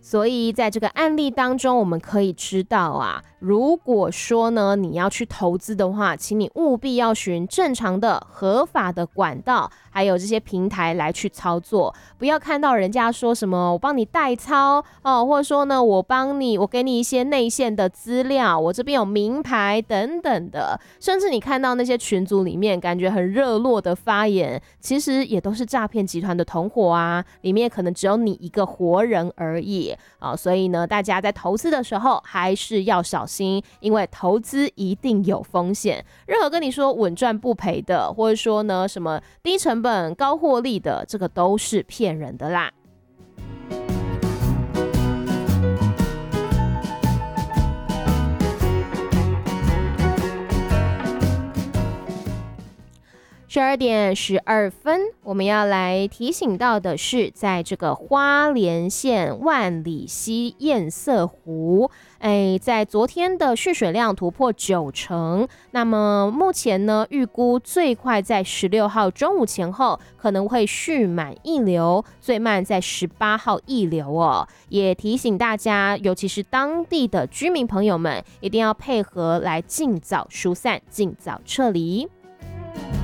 所以在这个案例当中，我们可以知道啊，如果说呢你要去投资的话，请你务必要循正常的合法的管道，还有这些平台来去操作，不要看到人家说什么我帮你代操哦，或者说呢我给你一些内线的资料，我这边有名牌等等的，甚至你看到那些群组里面感觉很热络的发言，其实也都是诈骗集团的同伙啊，里面可能只有你一个活人而已所以呢大家在投资的时候还是要小心，因为投资一定有风险，任何跟你说稳赚不赔的，或者说呢什么低成本高获利的，这个都是骗人的啦。12:12，我们要来提醒到的是，在这个花莲县万里溪堰塞湖，在昨天的蓄水量突破90%，那么目前呢，预估最快在16号中午前后可能会蓄满溢流，最慢在18号溢流哦。也提醒大家，尤其是当地的居民朋友们，一定要配合来尽早疏散、尽早撤离。